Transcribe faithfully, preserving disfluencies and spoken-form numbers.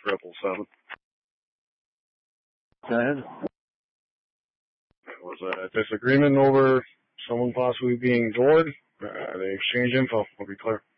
triple seven. Go ahead. There was a disagreement over someone possibly being Gord. Uh, they exchanged info. I'll be clear.